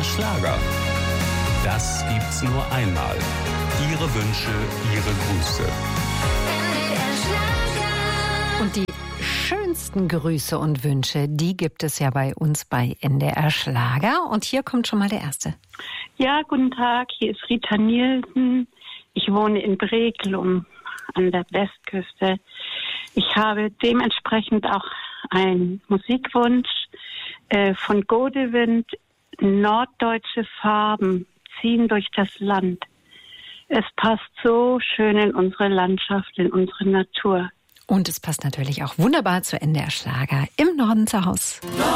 Schlager. Das gibt's nur einmal. Ihre Wünsche, Ihre Grüße. Und die schönsten Grüße und Wünsche, die gibt es ja bei uns bei NDR Schlager. Und hier kommt schon mal der erste. Ja, guten Tag, hier ist Rita Nielsen. Ich wohne in Breglum an der Westküste. Ich habe dementsprechend auch einen Musikwunsch von Godewind. Norddeutsche Farben ziehen durch das Land. Es passt so schön in unsere Landschaft, in unsere Natur. Und es passt natürlich auch wunderbar zu NDR Schlager im Norden zu Hause.